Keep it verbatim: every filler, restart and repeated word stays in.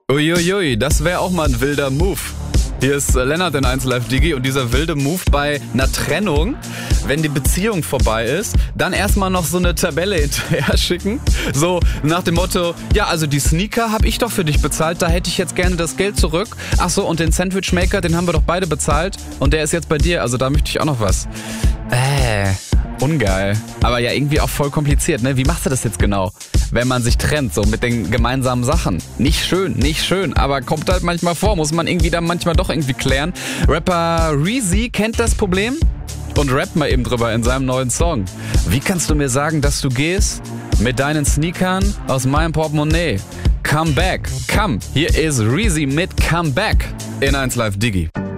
Uiuiui, das wäre auch mal ein wilder Move. Hier ist Lennart in eins Live Digi und dieser wilde Move bei einer Trennung, wenn die Beziehung vorbei ist, dann erstmal noch so eine Tabelle hinterher schicken. So nach dem Motto, ja, also die Sneaker habe ich doch für dich bezahlt, da hätte ich jetzt gerne das Geld zurück. Ach so, und den Sandwichmaker, den haben wir doch beide bezahlt und der ist jetzt bei dir, also da möchte ich auch noch was. Äh, ungeil. Aber ja, irgendwie auch voll kompliziert, ne? Wie machst du das jetzt genau? Wenn man sich trennt, so mit den gemeinsamen Sachen. Nicht schön, nicht schön, aber kommt halt manchmal vor, muss man irgendwie dann manchmal doch irgendwie klären. Rapper Reezy kennt das Problem und rappt mal eben drüber in seinem neuen Song. Wie kannst du mir sagen, dass du gehst? Mit deinen Sneakern aus meinem Portemonnaie. Come back, come. Hier ist Reezy mit Come Back in eins Live Digi.